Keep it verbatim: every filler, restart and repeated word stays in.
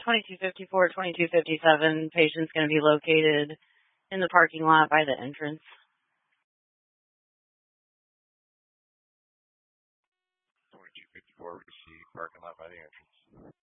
twenty-two fifty-four, twenty-two fifty-seven patient's going to be located in the parking lot by the entrance. twenty-two fifty-four, we see parking lot by the entrance.